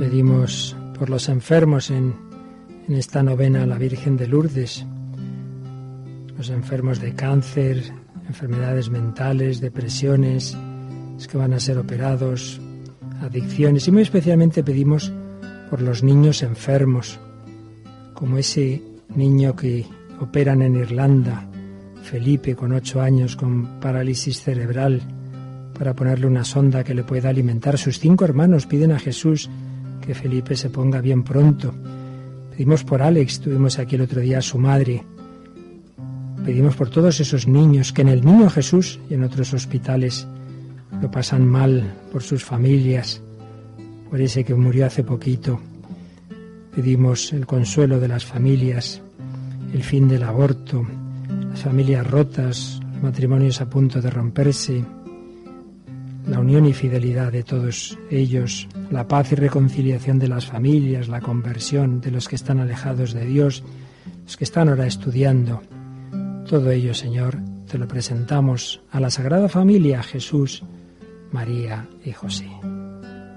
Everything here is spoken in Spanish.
Pedimos por los enfermos en esta novena a la Virgen de Lourdes, los enfermos de cáncer, enfermedades mentales, depresiones, los que van a ser operados, adicciones, y muy especialmente pedimos por los niños enfermos, como ese niño que operan en Irlanda, Felipe, con 8 años, con parálisis cerebral, para ponerle una sonda que le pueda alimentar. Sus 5 hermanos piden a Jesús que Felipe se ponga bien pronto. Pedimos por Alex, tuvimos aquí el otro día a su madre. Pedimos por todos esos niños que en el Niño Jesús y en otros hospitales lo pasan mal, por sus familias, por ese que murió hace poquito. Pedimos el consuelo de las familias, el fin del aborto, las familias rotas, los matrimonios a punto de romperse, la unión y fidelidad de todos ellos, la paz y reconciliación de las familias, la conversión de los que están alejados de Dios, los que están ahora estudiando. Todo ello, Señor, te lo presentamos a la Sagrada Familia, Jesús, María y José.